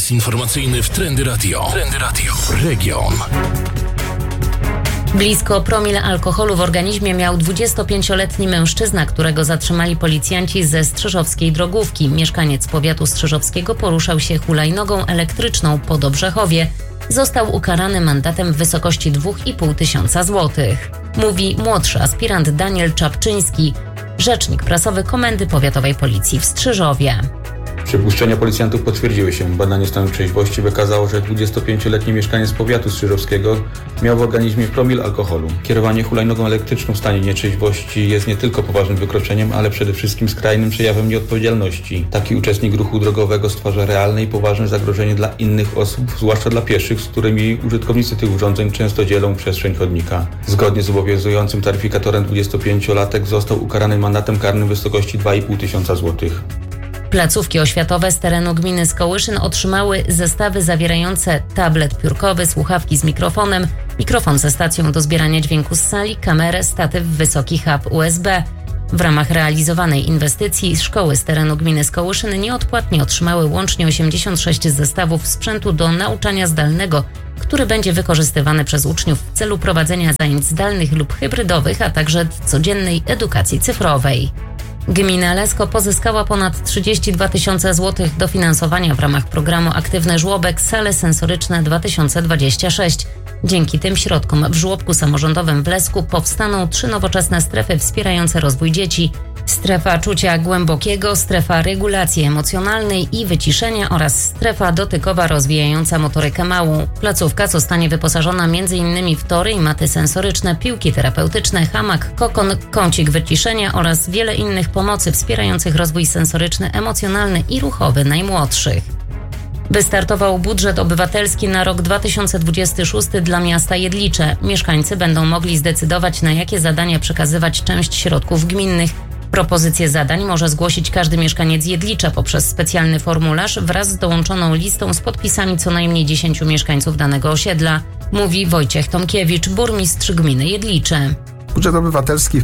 Serwis informacyjny w Trendy Radio. Trendy Radio. Region. Blisko promil alkoholu w organizmie miał 25-letni mężczyzna, którego zatrzymali policjanci ze Strzyżowskiej Drogówki. Mieszkaniec powiatu strzyżowskiego poruszał się hulajnogą elektryczną po Dobrzechowie. Został ukarany mandatem w wysokości 2,5 tysiąca złotych. Mówi młodszy aspirant Daniel Czapczyński, rzecznik prasowy Komendy Powiatowej Policji w Strzyżowie. Przypuszczenia policjantów potwierdziły się. Badanie stanu trzeźwości wykazało, że 25-letni mieszkaniec powiatu strzyżowskiego miał w organizmie promil alkoholu. Kierowanie hulajnogą elektryczną w stanie nietrzeźwości jest nie tylko poważnym wykroczeniem, ale przede wszystkim skrajnym przejawem nieodpowiedzialności. Taki uczestnik ruchu drogowego stwarza realne i poważne zagrożenie dla innych osób, zwłaszcza dla pieszych, z którymi użytkownicy tych urządzeń często dzielą przestrzeń chodnika. Zgodnie z obowiązującym taryfikatorem 25-latek został ukarany mandatem karnym w wysokości 2,5 tysiąca złotych. Placówki oświatowe z terenu gminy Skołyszyn otrzymały zestawy zawierające tablet piórkowy, słuchawki z mikrofonem, mikrofon ze stacją do zbierania dźwięku z sali, kamerę, statyw, wysoki hub USB. W ramach realizowanej inwestycji szkoły z terenu gminy Skołyszyn nieodpłatnie otrzymały łącznie 86 zestawów sprzętu do nauczania zdalnego, który będzie wykorzystywany przez uczniów w celu prowadzenia zajęć zdalnych lub hybrydowych, a także codziennej edukacji cyfrowej. Gmina Lesko pozyskała ponad 32 tysiące złotych dofinansowania w ramach programu Aktywny Żłobek Sale Sensoryczne 2026. Dzięki tym środkom w żłobku samorządowym w Lesku powstaną 3 nowoczesne strefy wspierające rozwój dzieci. Strefa czucia głębokiego, strefa regulacji emocjonalnej i wyciszenia oraz strefa dotykowa rozwijająca motorykę małą. Placówka zostanie wyposażona m.in. w tory i maty sensoryczne, piłki terapeutyczne, hamak, kokon, kącik wyciszenia oraz wiele innych pomocy wspierających rozwój sensoryczny, emocjonalny i ruchowy najmłodszych. Wystartował budżet obywatelski na rok 2026 dla miasta Jedlicze. Mieszkańcy będą mogli zdecydować, na jakie zadania przekazywać część środków gminnych. Propozycje zadań może zgłosić każdy mieszkaniec Jedlicza poprzez specjalny formularz wraz z dołączoną listą z podpisami co najmniej 10 mieszkańców danego osiedla, mówi Wojciech Tomkiewicz, burmistrz gminy Jedlicze. Budżet obywatelski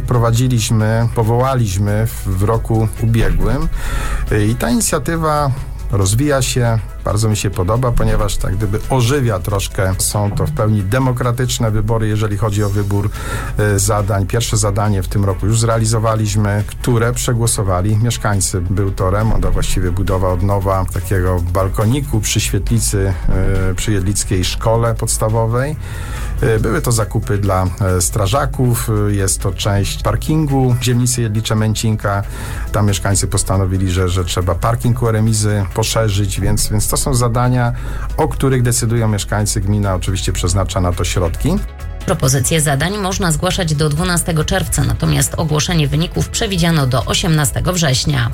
powołaliśmy w roku ubiegłym i ta inicjatywa rozwija się, bardzo mi się podoba, ponieważ tak gdyby ożywia troszkę. Są to w pełni demokratyczne wybory, jeżeli chodzi o wybór zadań. Pierwsze zadanie w tym roku już zrealizowaliśmy, które przegłosowali mieszkańcy. Był to remont, a właściwie budowa od nowa takiego balkoniku przy świetlicy przy jedlickiej szkole podstawowej. Były to zakupy dla strażaków, jest to część parkingu w dzielnicy Jedlicze-Męcinka. Tam mieszkańcy postanowili, że trzeba parking u remizy poszerzyć, więc to są zadania, o których decydują mieszkańcy. Gmina oczywiście przeznacza na to środki. Propozycje zadań można zgłaszać do 12 czerwca, natomiast ogłoszenie wyników przewidziano do 18 września.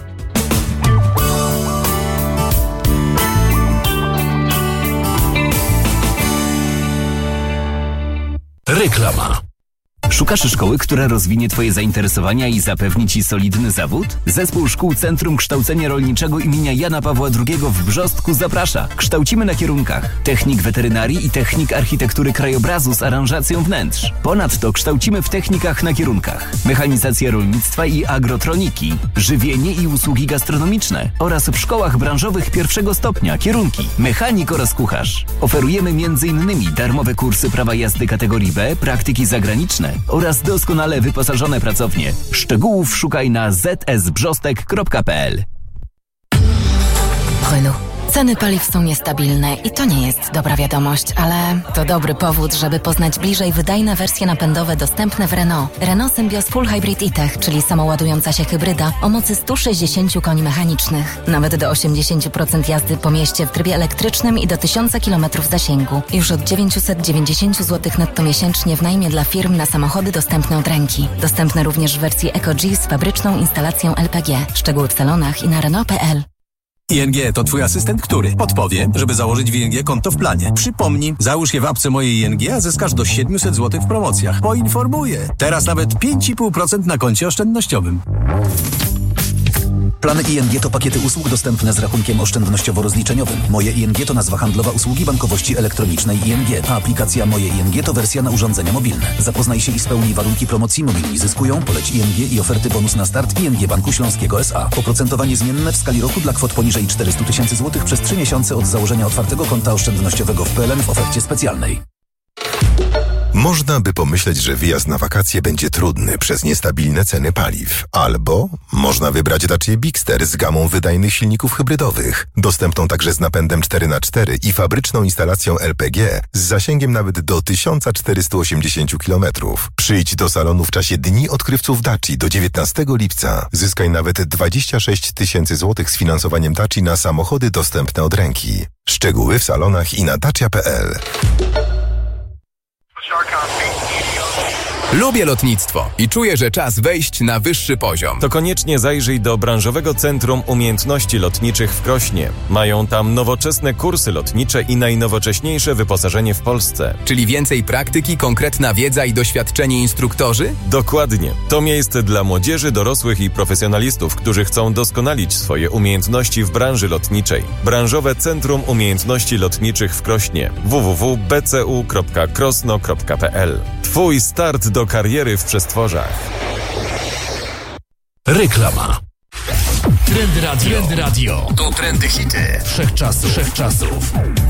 Reklama. Szukasz szkoły, która rozwinie Twoje zainteresowania i zapewni Ci solidny zawód? Zespół Szkół Centrum Kształcenia Rolniczego imienia Jana Pawła II w Brzostku zaprasza. Kształcimy na kierunkach technik weterynarii i technik architektury krajobrazu z aranżacją wnętrz. Ponadto kształcimy w technikach na kierunkach mechanizacja rolnictwa i agrotroniki, żywienie i usługi gastronomiczne oraz w szkołach branżowych pierwszego stopnia kierunki mechanik oraz kucharz. Oferujemy m.in. darmowe kursy prawa jazdy kategorii B, praktyki zagraniczne oraz doskonale wyposażone pracownie. Szczegółów szukaj na zsbrzostek.pl. Renault. Ceny paliw są niestabilne i to nie jest dobra wiadomość, ale to dobry powód, żeby poznać bliżej wydajne wersje napędowe dostępne w Renault. Renault Symbios Full Hybrid e-Tech, czyli samoładująca się hybryda o mocy 160 koni mechanicznych. Nawet do 80% jazdy po mieście w trybie elektrycznym i do 1000 km zasięgu. Już od 990 zł netto miesięcznie w najmie dla firm na samochody dostępne od ręki. Dostępne również w wersji Eco-G z fabryczną instalacją LPG. Szczegóły w salonach i na Renault.pl. ING to twój asystent, który podpowie, żeby założyć w ING konto w planie. Przypomnij, załóż je w apce mojej ING, a zyskasz do 700 zł w promocjach. Poinformuję. Teraz nawet 5,5% na koncie oszczędnościowym. Plany ING to pakiety usług dostępne z rachunkiem oszczędnościowo-rozliczeniowym. Moje ING to nazwa handlowa usługi bankowości elektronicznej ING, a aplikacja Moje ING to wersja na urządzenia mobilne. Zapoznaj się i spełnij warunki promocji Mobilni Zyskują, poleć ING i oferty bonus na start ING Banku Śląskiego S.A. Oprocentowanie zmienne w skali roku dla kwot poniżej 400 000 złotych przez 3 miesiące od założenia otwartego konta oszczędnościowego w PLN w ofercie specjalnej. Można by pomyśleć, że wyjazd na wakacje będzie trudny przez niestabilne ceny paliw. Albo można wybrać Dacia Bigster z gamą wydajnych silników hybrydowych, dostępną także z napędem 4x4 i fabryczną instalacją LPG z zasięgiem nawet do 1480 km. Przyjdź do salonu w czasie Dni Odkrywców Daci do 19 lipca. Zyskaj nawet 26 000 złotych z finansowaniem Daci na samochody dostępne od ręki. Szczegóły w salonach i na dacia.pl. Lubię lotnictwo i czuję, że czas wejść na wyższy poziom. To koniecznie zajrzyj do Branżowego Centrum Umiejętności Lotniczych w Krośnie. Mają tam nowoczesne kursy lotnicze i najnowocześniejsze wyposażenie w Polsce. Czyli więcej praktyki, konkretna wiedza i doświadczeni instruktorzy? Dokładnie. To miejsce dla młodzieży, dorosłych i profesjonalistów, którzy chcą doskonalić swoje umiejętności w branży lotniczej. Branżowe Centrum Umiejętności Lotniczych w Krośnie. www.bcu.krosno.pl. Twój start do kariery w przestworzach. Reklama. Trendy Radio. To trendy hity. Wszechczasów.